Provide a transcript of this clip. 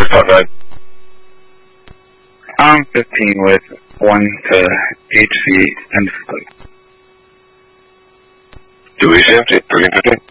outside. I'm 15 with 1 to HC and 2 East empty, 350.